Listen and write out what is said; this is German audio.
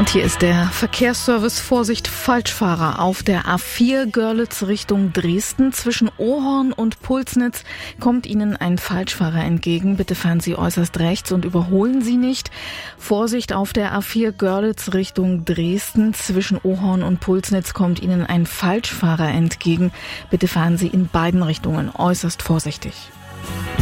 Und hier ist der Verkehrsservice. Vorsicht, Falschfahrer auf der A4 Görlitz Richtung Dresden. Zwischen Ohorn und Pulsnitz kommt Ihnen ein Falschfahrer entgegen. Bitte fahren Sie äußerst rechts und überholen Sie nicht. Vorsicht auf der A4 Görlitz Richtung Dresden. Zwischen Ohorn und Pulsnitz kommt Ihnen ein Falschfahrer entgegen. Bitte fahren Sie in beiden Richtungen äußerst vorsichtig.